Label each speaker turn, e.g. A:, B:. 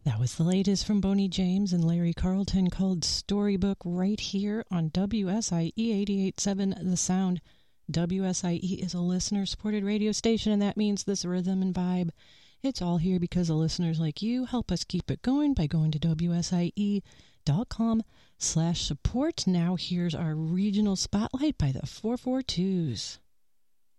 A: That was the latest from Boney James and Larry Carlton called Storybook right here on WSIE 88.7 The Sound. WSIE is a listener-supported radio station, and that means this rhythm and vibe. It's all here because of listeners like you help us keep it going by going to WSIE.com/support. Now here's our regional spotlight by the 442s.